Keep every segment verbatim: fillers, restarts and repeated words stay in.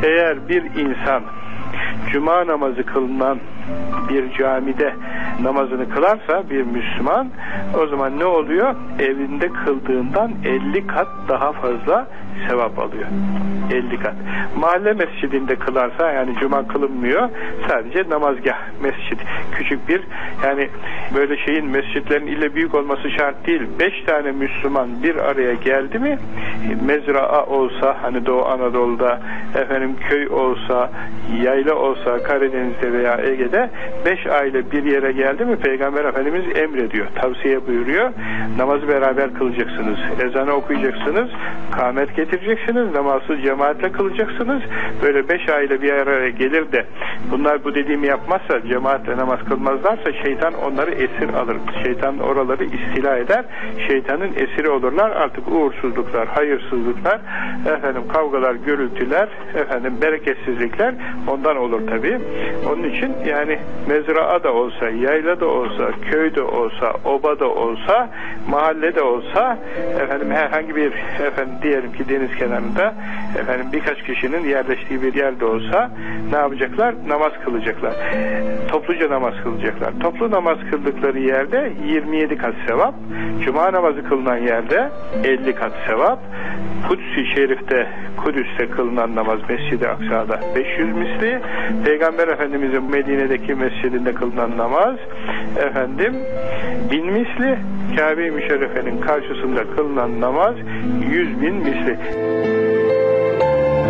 Eğer bir insan cuma namazı kılınan bir camide namazını kılarsa bir Müslüman, o zaman ne oluyor? Evinde kıldığından elli kat daha fazla sevap alıyor. elli kat. Mahalle mescidinde kılarsa, yani cuma kılınmıyor, sadece namazgah, mescid, küçük bir, yani böyle şeyin, mescitlerin ille büyük olması şart değil. Beş tane Müslüman bir araya geldi mi, mezraa olsa, hani Doğu Anadolu'da, efendim köy olsa, yayla olsa, Karadeniz'de veya Ege'de, beş aile bir yere geldi mi, Peygamber Efendimiz emrediyor, tavsiye buyuruyor. Namazı beraber kılacaksınız, ezanı okuyacaksınız, kâmet getireceksiniz, namazı cemaatle kılacaksınız. Böyle beş aile bir araya gelir de bunlar bu dediğimi yapmazsa, cemaatle namaz kılmazlarsa, şeytan onları esir alır. Şeytan oraları istila eder. Şeytanın esiri olurlar. Artık uğursuzluklar, hayırsızlıklar, efendim kavgalar, gürültüler, efendim bereketsizlikler ondan olur tabii. Onun için yani mezraa da olsa, yayla da olsa, köy de olsa, oba da olsa, mahalle de olsa, efendim herhangi bir, efendim diyelim ki deniz kenarında, efendim birkaç kişinin yerleştiği bir yerde olsa ne yapacaklar? Namaz kılacaklar. Topluca namaz kılacaklar. Toplu namaz kıldıkları yerde yirmi yedi kat sevap, cuma namazı kılınan yerde elli kat sevap, Kudüs-i Şerif'te, Kudüs'te kılınan namaz Mescid-i Aksa'da beş yüz misli, Peygamber Efendimiz'in Medine'deki mescidinde kılınan namaz efendim bin misli, Kabe-i Müşerrefe'nin karşısında kılınan namaz yüz bin misli.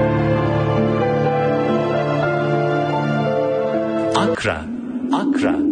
Akra, Akra.